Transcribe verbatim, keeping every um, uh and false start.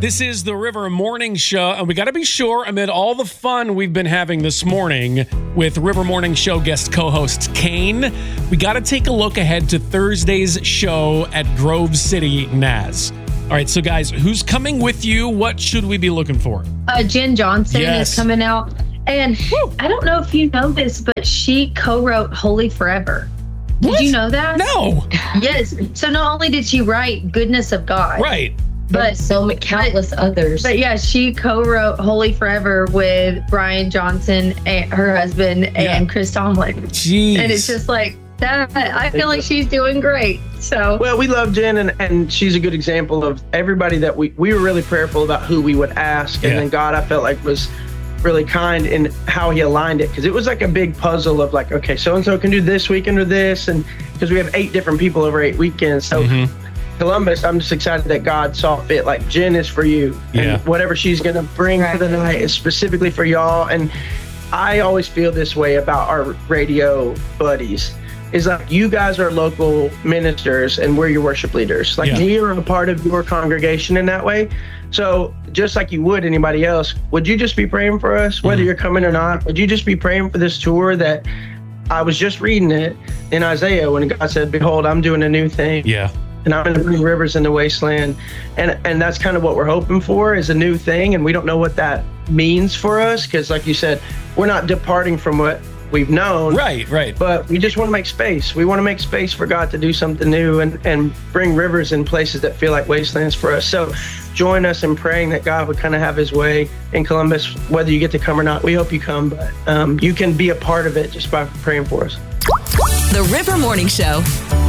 This is the River Morning Show, and we got to be sure, amid all the fun we've been having this morning with River Morning Show guest co-host Kane, we got to take a look ahead to Thursday's show at Grove City N A S. All right, so guys, who's coming with you? What should we be looking for? Uh, Jen Johnson Yes. is coming out. And Woo. I don't know if you know this, but she co-wrote Holy Forever. Did What? you know that? No. Yes. So not only did she write Goodness of God, Right. but so many countless others. But yeah, she co-wrote Holy Forever with Brian Johnson, and her husband, Yeah. and Chris Tomlin. Jeez. And it's just like that. I feel like she's doing great. So Well, we love Jen, and, and she's a good example of everybody that we, we were really prayerful about who we would ask. And Yeah. then God, I felt like, was really kind in how he aligned it. Because it was like a big puzzle of like, okay, so-and-so can do this weekend or this. And because we have eight different people over eight weekends. So Mhm. Columbus, I'm just excited that God saw fit. Like, Jen is for you. Yeah. And whatever she's going to bring Right. to the night is specifically for y'all. And I always feel this way about our radio buddies. Is like, you guys are local ministers and we're your worship leaders. Like, Yeah. we are a part of your congregation in that way. So just like you would anybody else, would you just be praying for us, whether Mhm. you're coming or not? Would you just be praying for this tour that I was just reading it in Isaiah when God said, behold, I'm doing a new thing. Yeah. And I'm going to bring rivers in the wasteland. And and that's kind of what we're hoping for, is a new thing. And we don't know what that means for us. Because like you said, we're not departing from what we've known. Right, right. But we just want to make space. We want to make space for God to do something new and, and bring rivers in places that feel like wastelands for us. So join us in praying that God would kind of have his way in Columbus, whether you get to come or not. We hope you come, but um, you can be a part of it just by praying for us. The River Morning Show.